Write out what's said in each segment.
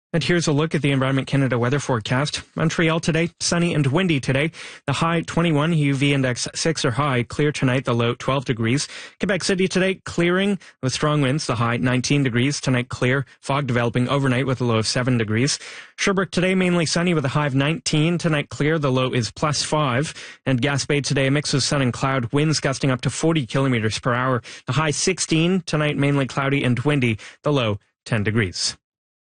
And here's a look at the Environment Canada weather forecast. Montreal today, sunny and windy today. The high 21, UV index 6 or high. Clear tonight, the low 12 degrees. Quebec City today, clearing with strong winds, the high 19 degrees. Tonight, clear. Fog developing overnight with a low of 7 degrees. Sherbrooke today, mainly sunny with a high of 19. Tonight, clear. The low is plus 5. And Gaspé today, a mix of sun and cloud. Winds gusting up to 40 kilometers per hour. The high 16. Tonight, mainly cloudy and windy. The low 10 degrees.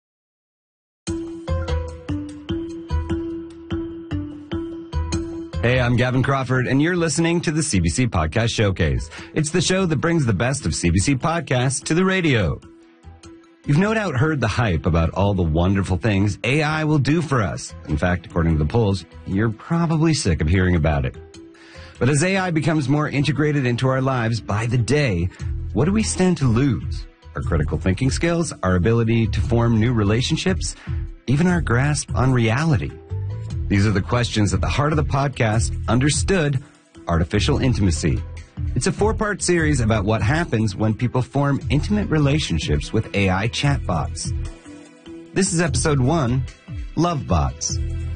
Hey, I'm Gavin Crawford, and you're listening to the CBC Podcast Showcase. It's the show that brings the best of CBC podcasts to the radio. You've no doubt heard the hype about all the wonderful things AI will do for us. In fact, according to the polls, you're probably sick of hearing about it. But as AI becomes more integrated into our lives by the day, what do we stand to lose? Our critical thinking skills, our ability to form new relationships, even our grasp on reality? These are the questions at the heart of the podcast, Understood: Artificial Intimacy. It's a 4-part series about what happens when people form intimate relationships with AI chatbots. This is episode 1, Love Bots.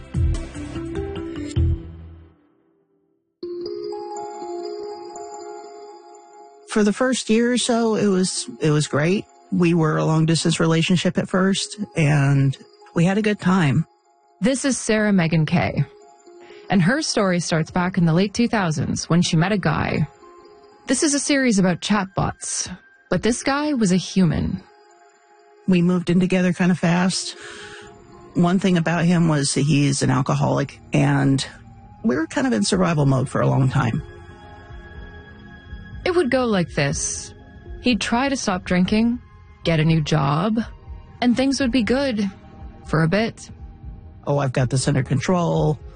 For the first year or so, it was great. We were a long-distance relationship at first, and we had a good time. This is Sarah Megan Kay, and her story starts back in the late 2000s when she met a guy. This is a series about chatbots, but this guy was a human. We moved in together kind of fast. One thing about him was that he's an alcoholic, and we were kind of in survival mode for a long time. It would go like this. He'd try to stop drinking, get a new job, and things would be good for a bit. Oh, I've got this under control.